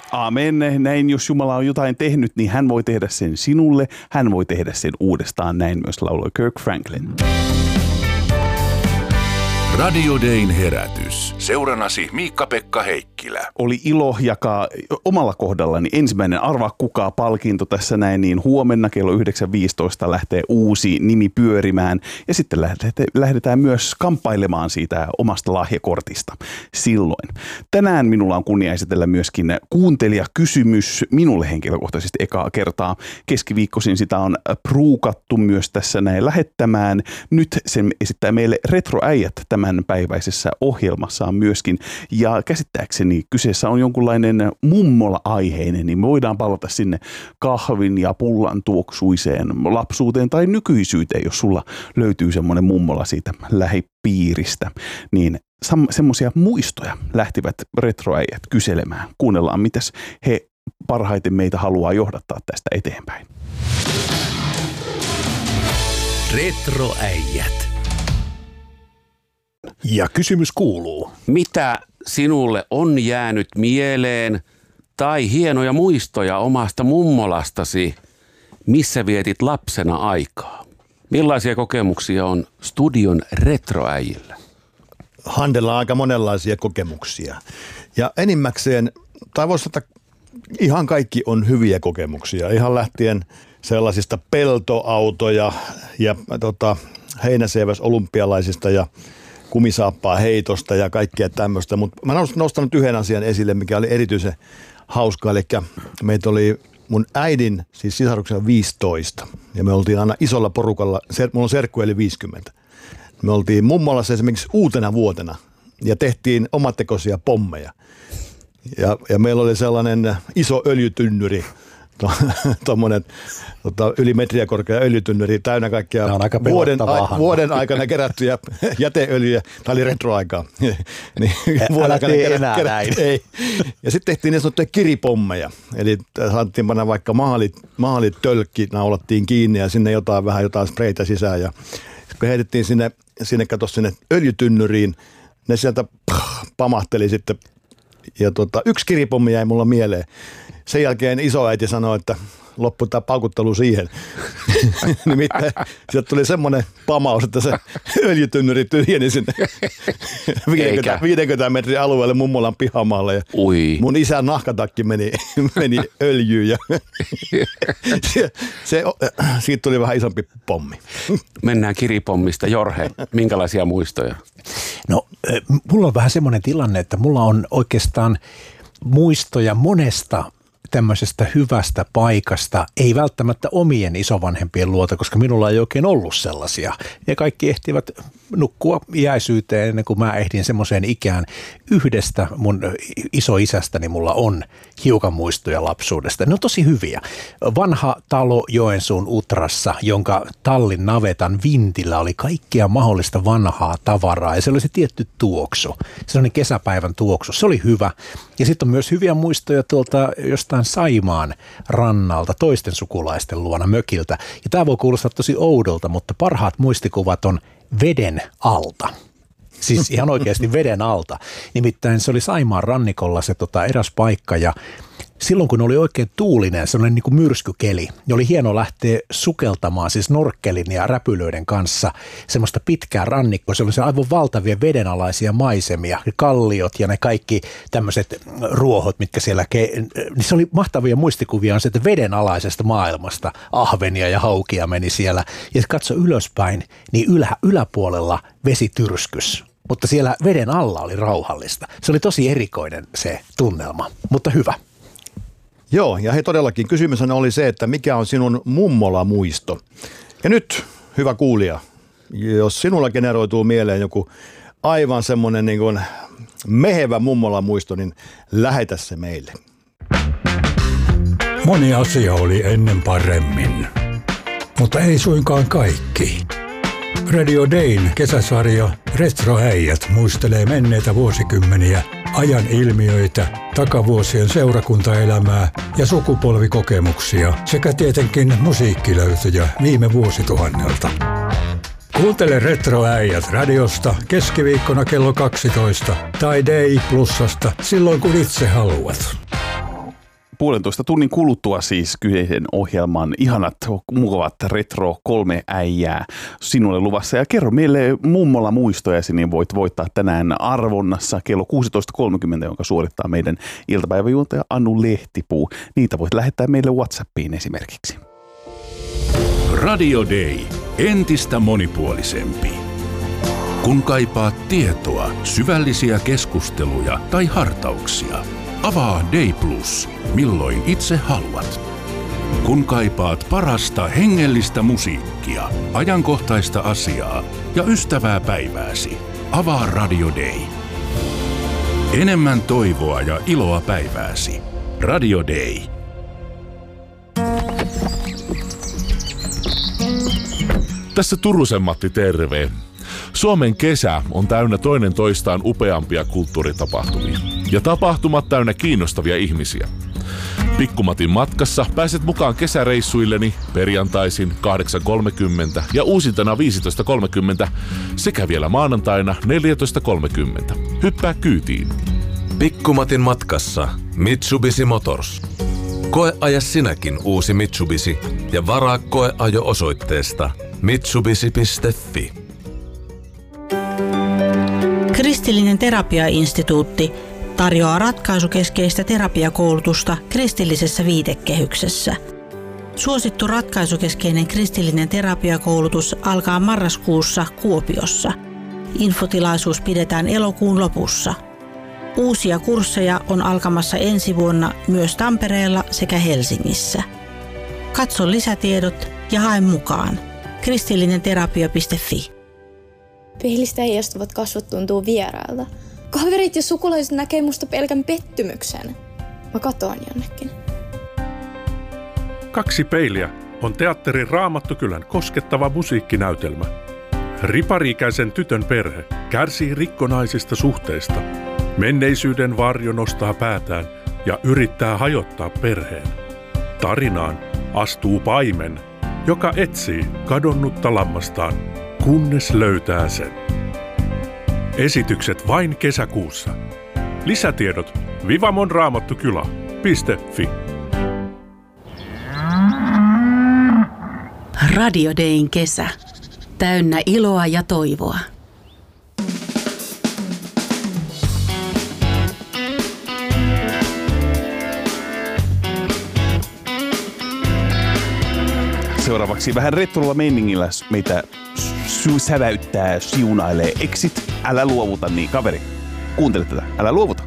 Aamen. Näin, jos Jumala on jotain tehnyt, niin hän voi tehdä sen sinulle. Hän voi tehdä sen uudestaan. Näin myös lauloi Kirk Franklin. Radio Dayn herätys. Seuranasi Miikka-Pekka Heikkilä. Oli ilo jakaa omalla kohdallani ensimmäinen Arvaa kukaa -palkinto tässä näin, niin huomenna kello 9.15 lähtee uusi nimi pyörimään ja sitten lähdetään myös kamppailemaan siitä omasta lahjakortista silloin. Tänään minulla on kunnia esitellä myöskin kuuntelijakysymys minulle henkilökohtaisesti ekaa kertaa. Keskiviikkoisin sitä on pruukattu myös tässä näin lähettämään. Nyt sen esittää meille Retroäijät tämän päiväisessä ohjelmassaan myöskin. Ja käsittääkseni kyseessä on jonkunlainen mummola-aiheinen, niin me voidaan palata sinne kahvin ja pullan tuoksuiseen lapsuuteen tai nykyisyyteen, jos sulla löytyy semmoinen mummola siitä lähipiiristä. Niin semmoisia muistoja lähtivät retroäijät kyselemään. Kuunnellaan, mitäs he parhaiten meitä haluaa johdattaa tästä eteenpäin. Retroäijät. Ja kysymys kuuluu. Mitä sinulle on jäänyt mieleen tai hienoja muistoja omasta mummolastasi, missä vietit lapsena aikaa? Millaisia kokemuksia on studion retroäijillä? Handella on aika monenlaisia kokemuksia. Ja enimmäkseen, tai voisi sanoa, ihan kaikki on hyviä kokemuksia. Ihan lähtien sellaisista peltoautoja ja heinäseiväs olympialaisista ja kumisaappaa heitosta ja kaikkea tämmöistä. Mutta mä nostan nyt yhden asian esille, mikä oli erityisen hauskaa. Eli meitä oli mun äidin, siis sisaruksen 15. Ja me oltiin aina isolla porukalla, mulla on serkku eli 50. Me oltiin mummolassa esimerkiksi uutena vuotena ja tehtiin omatekoisia pommeja. Ja meillä oli sellainen iso öljytynnyri, tuommoinen yli metriä korkea öljytynnyri täynnä kaikkia vuoden aikana kerättyjä jäteöljyjä. Tämä oli retroaikaa. Niin, älä tee enää näin. Ei. Ja sitten tehtiin niin sanottuja kiripommeja. Eli saatiin panna vaikka maalitölkki, naulattiin kiinni ja sinne vähän jotain spreitä sisään. Ja kun heitettiin sinne öljytynnyriin, ne sieltä pamahteli sitten. Ja yksi kiripommi jäi mulla mieleen. Sen jälkeen isoäiti sanoi, että loppui tämä paukuttelu siihen. Nimittäin sieltä tuli semmoinen pamaus, että se öljytynnyri tyhjeni sinne 50 metrin alueelle mummolan pihamaalle. Ja mun isän nahkatakki meni öljyyn ja siitä tuli vähän isompi pommi. Mennään kiripommista. Jorhe, minkälaisia muistoja? No, mulla on vähän semmoinen tilanne, että mulla on oikeastaan muistoja monesta tämmöisestä hyvästä paikasta, ei välttämättä omien isovanhempien luota, koska minulla ei oikein ollut sellaisia. Ja kaikki ehtivät nukkua iäisyyteen ennen kuin mä ehdin semmoiseen ikään. Yhdestä mun isoisästäni mulla on hiukan muistoja lapsuudesta. Ne on tosi hyviä. Vanha talo Joensuun Utrassa, jonka tallin navetan vintillä oli kaikkea mahdollista vanhaa tavaraa ja se oli se tietty tuoksu. Se oli kesäpäivän tuoksu. Se oli hyvä. Ja sitten on myös hyviä muistoja tuolta jostain Saimaan rannalta toisten sukulaisten luona mökiltä. Ja tämä voi kuulostaa tosi oudolta, mutta parhaat muistikuvat on veden alta. Siis ihan oikeasti veden alta. Nimittäin se oli Saimaan rannikolla se eräs paikka ja silloin kun oli oikein tuulinen, sellainen niin kuin myrskykeli, niin oli hieno lähteä sukeltamaan siis norkkelin ja räpylöiden kanssa semmoista pitkää rannikkoa. Se oli se aivan valtavia vedenalaisia maisemia, kalliot ja ne kaikki tämmöiset ruohot, mitkä siellä, niin se oli mahtavia muistikuvia on se, että vedenalaisesta maailmasta ahvenia ja haukia meni siellä. Ja katso ylöspäin, niin yläpuolella vesityrskys. Mutta siellä veden alla oli rauhallista. Se oli tosi erikoinen se tunnelma, mutta hyvä. Joo, ja todellakin kysymys oli se, että mikä on sinun mummola-muisto. Ja nyt, hyvä kuulija, jos sinulla generoituu mieleen joku aivan semmoinen niin kuin mehevä mummola-muisto, niin lähetä se meille. Moni asia oli ennen paremmin, mutta ei suinkaan kaikki. Radio Dayn kesäsarja Retroäijät muistelee menneitä vuosikymmeniä, ajan ilmiöitä, takavuosien seurakuntaelämää ja sukupolvikokemuksia sekä tietenkin musiikkilöytöjä viime vuosituhannelta. Kuuntele Retroäijät radiosta keskiviikkona kello 12 tai Day Plusasta silloin kun itse haluat. 1,5 tunnin kuluttua siis kyseisen ohjelman ihanat, mukavat retro 3 äijää sinulle luvassa. Ja kerro meille mummola muistojasi, niin voit voittaa tänään arvonnassa kello 16.30, jonka suorittaa meidän iltapäiväjuontaja Anu Lehtipuu. Niitä voit lähettää meille WhatsAppiin esimerkiksi. Radio Day. Entistä monipuolisempi. Kun kaipaat tietoa, syvällisiä keskusteluja tai hartauksia, avaa Day Plus, milloin itse haluat. Kun kaipaat parasta hengellistä musiikkia, ajankohtaista asiaa ja ystävää päivääsi, avaa Radio Day. Enemmän toivoa ja iloa päivääsi. Radio Day. Tässä Turusen Matti, terve. Suomen kesä on täynnä toinen toistaan upeampia kulttuuritapahtumia. Ja tapahtumat täynnä kiinnostavia ihmisiä. Pikkumatin matkassa pääset mukaan kesäreissuilleni perjantaisin 8.30 ja uusintana 15.30 sekä vielä maanantaina 14.30. Hyppää kyytiin. Pikkumatin matkassa Mitsubishi Motors. Koeaja sinäkin uusi Mitsubishi ja varaa koeajo osoitteesta mitsubishi.fi. Kristillinen terapiainstituutti tarjoaa ratkaisukeskeistä terapiakoulutusta kristillisessä viitekehyksessä. Suosittu ratkaisukeskeinen kristillinen terapiakoulutus alkaa marraskuussa Kuopiossa. Infotilaisuus pidetään elokuun lopussa. Uusia kursseja on alkamassa ensi vuonna myös Tampereella sekä Helsingissä. Katso lisätiedot ja hae mukaan. kristillinenterapia.fi. Peilistä heijastuvat kasvot tuntuu vierailta. Kaverit ja sukulaiset näkee musta pelkän pettymyksen. Mä katoan jonnekin. Kaksi peiliä on teatterin Raamattukylän koskettava musiikkinäytelmä. Ripari-ikäisen tytön perhe kärsii rikkonaisista suhteista. Menneisyyden varjo nostaa päätään ja yrittää hajottaa perheen. Tarinaan astuu paimen, joka etsii kadonnutta lammastaan, kunnes löytää sen. Esitykset vain kesäkuussa. Lisätiedot vivamonraamattukylä.fi. Radio Dayn kesä. Täynnä iloa ja toivoa. Seuraavaksi vähän retrolla meiningillä meitä säväyttää, siunailee Exit. Älä luovuta, niin kaveri, kuuntele tätä. Älä luovuta.